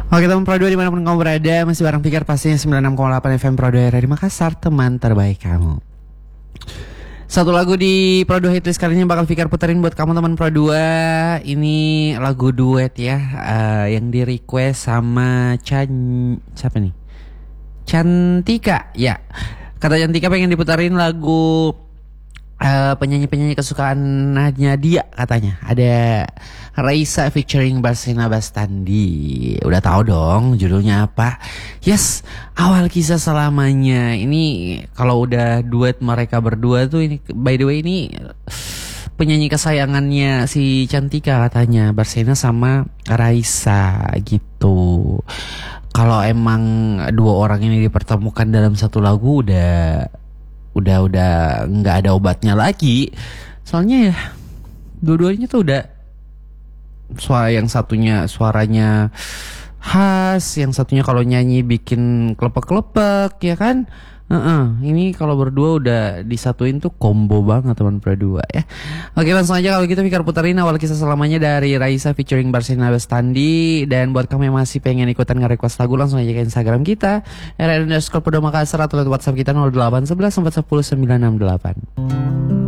Oke teman Pro 2 dimanapun kamu berada, masih bareng Fikar pastinya 96,8 FM Pro 2 RRI Makassar, teman terbaik kamu. Satu lagu di Pro 2 Hitlist kali ini bakal Fikar puterin buat kamu teman Pro 2. Ini lagu duet ya, yang di request sama siapa nih? Cantika ya. Kata Cantika pengen diputerin lagu penyanyi-penyanyi kesukaannya dia katanya. Ada Raisa featuring Barsina Bastandi. Udah tahu dong judulnya apa? Yes, Awal Kisah Selamanya. Ini kalau udah duet mereka berdua tuh ini, by the way, ini penyanyi kesayangannya si Cantika katanya, Barsina sama Raisa gitu. Kalau emang dua orang ini dipertemukan dalam satu lagu udah nggak ada obatnya lagi. Soalnya ya dua-duanya tuh udah yang satunya suaranya khas, yang satunya kalau nyanyi bikin kelepek-kelepek ya kan. Ini kalau berdua udah disatuin tuh combo banget teman berdua ya. Oke, langsung aja kalau gitu Fikar puterin Awal Kisah Selamanya dari Raisa featuring Barsina Bastandi. Dan buat kamu yang masih pengen ikutan nge-request lagu, langsung aja ke Instagram kita @RRI_Pro2 Makassar atau WhatsApp kita 0811 410 968.